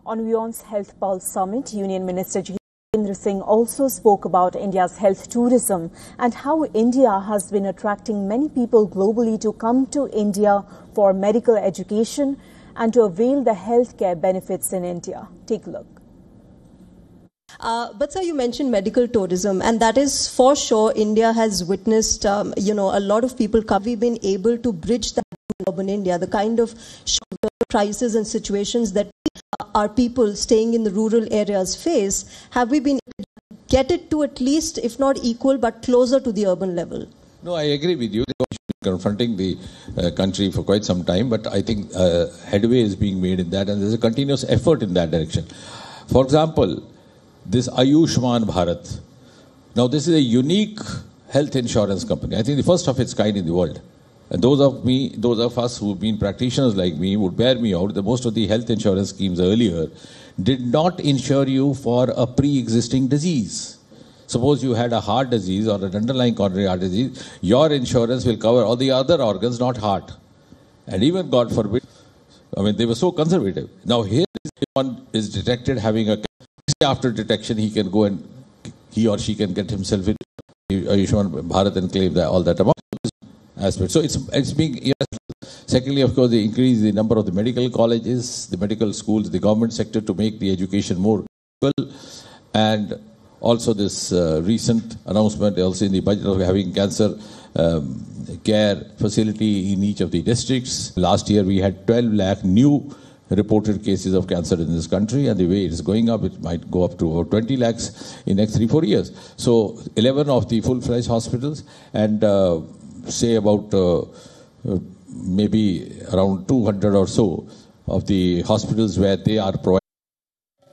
On WION's Health Pulse Summit, Union Minister Jitendra Singh also spoke about India's health tourism and how India has been attracting many people globally to come to India for medical education and to avail the healthcare benefits in India. Take a look. But sir, you mentioned medical tourism, and that is for sure. India has witnessed, a lot of people come. We've been able to bridge that in urban India, the kind of crises and situations that our people staying in the rural areas face. Have we been able to get it to at least, if not equal, but closer to the urban level? No, I agree with you. They have been confronting the country for quite some time, but I think headway is being made in that, and there's a continuous effort in that direction. For example, this Ayushman Bharat. Now, this is a unique health insurance company. I think the first of its kind in the world. And those of us who've been practitioners like me would bear me out that most of the health insurance schemes earlier did not insure you for a pre-existing disease. Suppose you had a heart disease or an underlying coronary heart disease, your insurance will cover all the other organs, not heart. And even, God forbid, they were so conservative. Now here, one is detected having a cancer. After detection, he or she can get himself into Ayushman Bharat and claim all that amount. Aspect. So it's being, secondly, of course, they increase the number of the medical colleges, the medical schools, the government sector to make the education more equal, and also this recent announcement also in the budget of having cancer care facility in each of the districts. Last year we had 12 lakh new reported cases of cancer in this country, and the way it is going up, it might go up to over 20 lakhs in the next 3-4 years. So 11 of the full-fledged hospitals and say about maybe around 200 or so of the hospitals where they are providing